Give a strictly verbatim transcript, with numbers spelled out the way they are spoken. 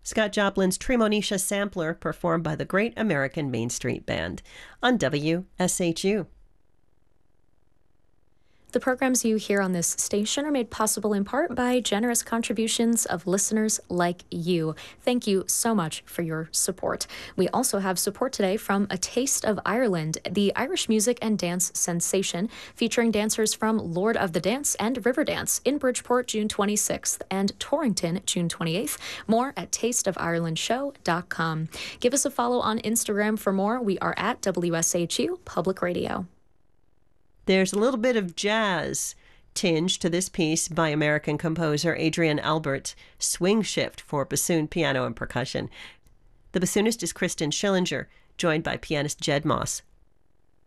Scott Joplin's Tremonisha Sampler, performed by the Great American Main Street Band on W S H U. The programs you hear on this station are made possible in part by generous contributions of listeners like you. Thank you so much for your support. We also have support today from A Taste of Ireland, the Irish music and dance sensation, featuring dancers from Lord of the Dance and Riverdance in Bridgeport June twenty-sixth and Torrington June twenty-eighth. More at taste of ireland show dot com. Give us a follow on Instagram for more. We are at W S H U Public Radio. There's a little bit of jazz tinge to this piece by American composer Adrian Albert, Swing Shift for bassoon, piano, and percussion. The bassoonist is Kristen Schillinger, joined by pianist Jed Moss